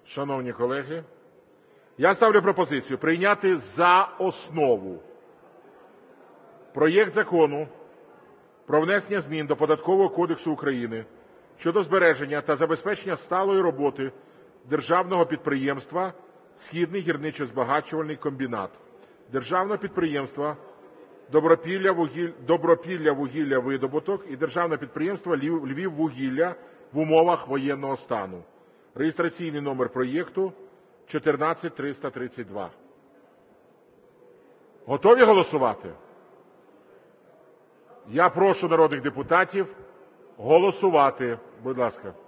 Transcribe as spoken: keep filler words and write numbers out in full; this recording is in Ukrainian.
Шановні колеги, я ставлю пропозицію прийняти за основу проєкт Закону про внесення змін до Податкового кодексу України щодо збереження та забезпечення сталої роботи державного підприємства «Східний гірничо-збагачувальний комбінат», державного підприємства «Добропіллявугіллявидобуток» і державного підприємства «Львіввугілля» в умовах воєнного стану (реєстраційний номер проєкту чотирнадцять триста тридцять два). Готові голосувати? Я прошу народних депутатів голосувати. Будь ласка.